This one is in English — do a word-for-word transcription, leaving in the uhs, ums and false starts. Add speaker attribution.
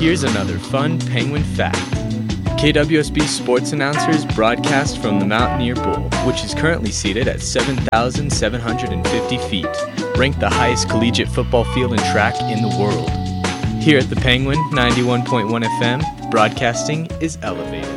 Speaker 1: Here's another fun Penguin fact. K W S B sports announcers broadcast from the Mountaineer Bowl, which is currently seated at seven thousand seven hundred fifty feet, ranked the highest collegiate football field and track in the world. Here at the Penguin, ninety-one point one F M, broadcasting is elevated.